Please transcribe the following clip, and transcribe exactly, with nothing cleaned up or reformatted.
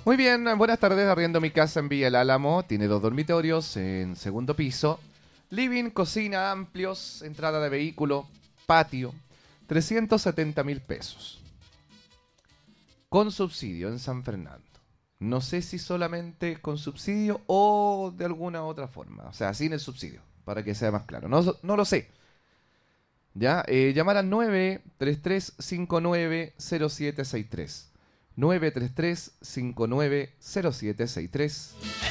Muy bien, buenas tardes. Arriendo mi casa en Villa El Álamo. Tiene dos dormitorios en segundo piso. Living, cocina amplios, entrada de vehículo, patio. trescientos setenta mil pesos. Con subsidio en San Fernando. No sé si solamente con subsidio o de alguna otra forma. O sea, sin el subsidio, para que sea más claro. No, no lo sé. Ya, eh, llamar al nueve tres tres cinco nueve cero siete seis tres. nueve tres tres cinco nueve cero siete seis tres.